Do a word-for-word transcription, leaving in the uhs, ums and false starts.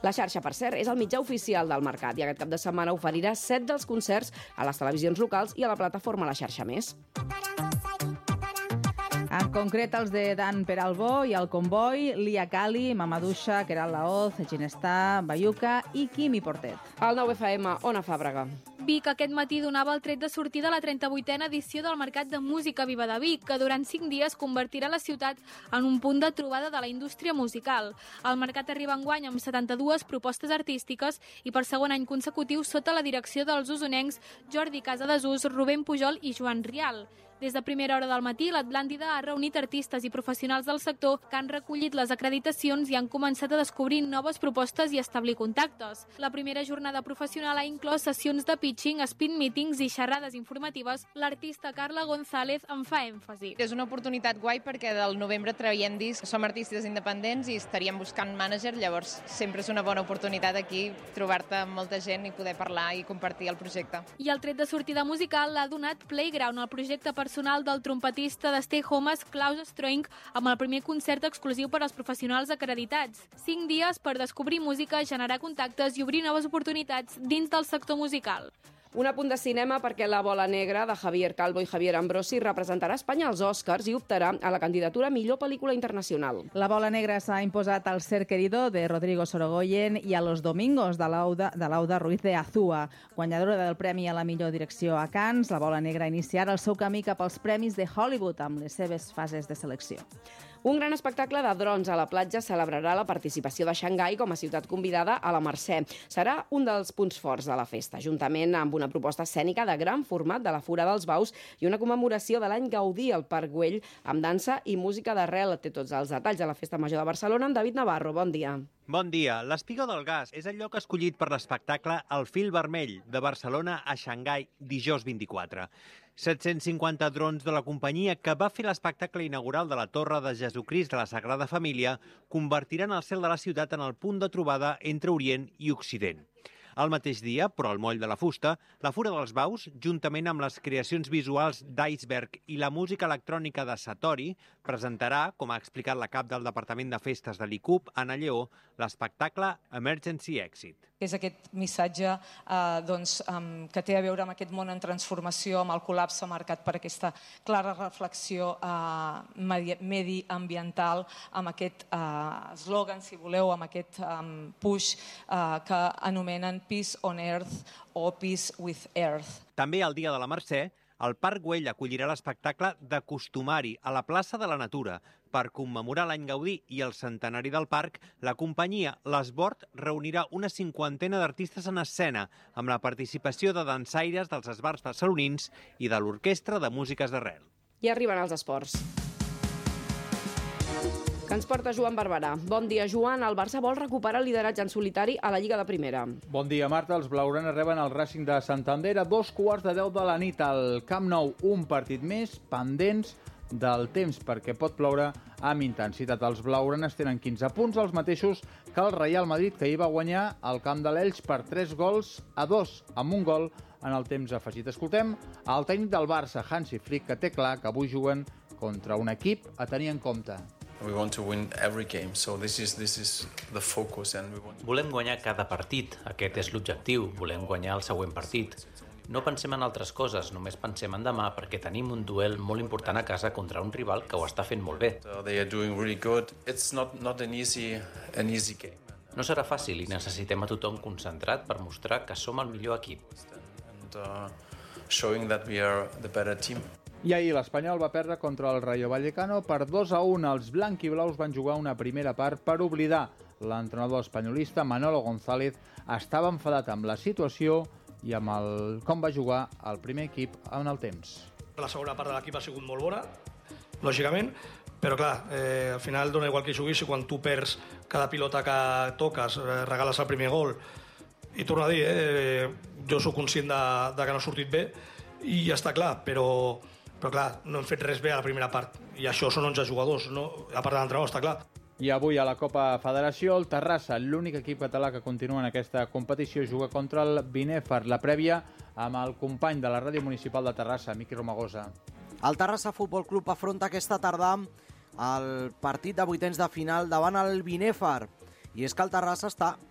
La xarxa, per cert, és el mitjà oficial del mercat i aquest cap de setmana oferirà set dels concerts a les televisions locals i a la plataforma La Xarxa Més. En concret, els de Dan Peralbo i el Comboi, Lia Kali, Mamadouxa, Keral Laoz, Ginestà, Bayuca i Quimi Portet. El nou F M, Ona Fàbrega. Vic aquest matí donava el tret de sortida a la trenta-vuitena edició del Mercat de Música Viva de Vic, que durant cinc dies convertirà la ciutat en un punt de trobada de la indústria musical. El mercat arriba enguany amb setanta-dues propostes artístiques i per segon any consecutiu sota la direcció dels usonencs Jordi Casadesús, Rubén Pujol i Joan Rial. Des de primera hora del matí, l'Atlàntida ha reunit artistes i professionals del sector que han recollit les acreditacions i han començat a descobrir noves propostes i establir contactes. La primera jornada professional ha inclòs sessions de pitching, spin meetings i xerrades informatives. L'artista Carla González en fa èmfasi. És una oportunitat guai perquè del novembre traiem disc, som artistes independents i estaríem buscant mànager, llavors sempre és una bona oportunitat aquí trobar-te amb molta gent i poder parlar i compartir el projecte. I el tret de sortida musical l'ha donat Playground, el projecte personal del trompetista de Stay Homes, Klaus Stroink, amb el primer concert exclusiu per als professionals acreditats. Cinc dies per descobrir música, generar contactes i obrir noves oportunitats dins del sector musical. Un apunt de cinema perquè La bola negra de Javier Calvo i Javier Ambrosi representarà Espanya als Oscars i optarà a la candidatura a millor pel·lícula internacional. La bola negra s'ha imposat al Ser querido de Rodrigo Sorogoyen i a Los domingos de Lauda, de Lauda Ruiz de Azúa. Guanyadora del premi a la millor direcció a Cannes, La bola negra iniciarà el seu camí cap als premis de Hollywood amb les seves fases de selecció. Un gran espectacle de drons a la platja celebrarà la participació de Xangai com a ciutat convidada a la Mercè. Serà un dels punts forts de la festa, juntament amb una proposta escènica de gran format de la Fura dels Baus i una commemoració de l'any Gaudí al Parc Güell amb dansa i música d'arrel. Té tots els detalls a la Festa Major de Barcelona amb David Navarro. Bon dia. Bon dia. L'Espigó del Gas és el lloc escollit per l'espectacle El fil vermell, de Barcelona a Xangai, dijous vint-i-quatre. set-cents cinquanta drons de la companyia que va fer l'espectacle inaugural de la Torre de Jesucrist de la Sagrada Família convertiran el cel de la ciutat en el punt de trobada entre Orient i Occident. El mateix dia, però al moll de la fusta, la Fura dels Baus, juntament amb les creacions visuals d'Iceberg i la música electrònica de Satori, presentarà, com ha explicat la cap del Departament de Festes de l'I C U P, Anna Lleó, l'espectacle Emergency Exit. És aquest missatge eh, doncs, um, que té a veure amb aquest món en transformació, amb el col·lapse marcat per aquesta clara reflexió eh, medi mediambiental, amb aquest eslògan, eh, si voleu, amb aquest um, push eh, que anomenen Peace on Earth o Peace with Earth. També el dia de la Mercè, el Parc Güell acollirà l'espectacle de Costumari a la plaça de la Natura. Per commemorar l'any Gaudí i el centenari del parc, la companyia L'Esbord reunirà una cinquantena d'artistes en escena, amb la participació de dansaires dels esbars barcelonins i de l'Orquestra de Músiques d'Arrel. I arriben els esports. Que ens porta Joan Barberà. Bon dia, Joan. El Barça vol recuperar el lideratge en solitari a la Lliga de Primera. Bon dia, Marta. Els blaugranes reben el Racing de Santander a dos quarts de deu de la nit al Camp Nou. Un partit més, pendents del temps, perquè pot ploure amb intensitat. Els blaugranes tenen quinze punts, els mateixos que el Real Madrid, que hi va guanyar al camp de l'Elx per tres gols a dos, amb un gol en el temps afegit. Escoltem el tècnic del Barça, Hansi Flick, que té clar que avui juguen contra un equip a tenir en compte. We want to win every game, so this is this is the focus and we want. Volem guanyar cada partit, aquest és l'objectiu, volem guanyar el següent partit. No pensem en altres coses, només pensem en demà perquè tenim un duel molt important a casa contra un rival que ho està fent molt bé. So they are doing really good. It's not not an easy an easy game. No serà fàcil i necessitem a tothom concentrat per mostrar que som el millor equip. And uh, showing that we are the better team. I ahir l'Espanyol va perdre contra el Rayo Vallecano per dos a un. Els blanquiblaus van jugar una primera part per oblidar. L'entrenador espanyolista Manolo González estava enfadat amb la situació i amb el com va jugar el primer equip en el temps. La segona part de l'equip ha sigut molt bona, lògicament, però clar, eh, al final dona igual que juguis si quan tu perds cada pilota que toques, eh, regales el primer gol. I torno a dir, eh, jo sóc conscient de, de que no ha sortit bé i ja està clar, però, però clar, no hem fet res bé a la primera part i això són onze jugadors, no? A part de l'entrenador, està clar. I avui a la Copa Federació, el Terrassa, l'únic equip català que continua en aquesta competició, juga contra el Binèfar. La prèvia amb el company de la Ràdio Municipal de Terrassa, Miqui Romagosa. El Terrassa Futbol Club afronta aquesta tarda el partit de vuitens de final davant el Binèfar. I és que el Terrassa està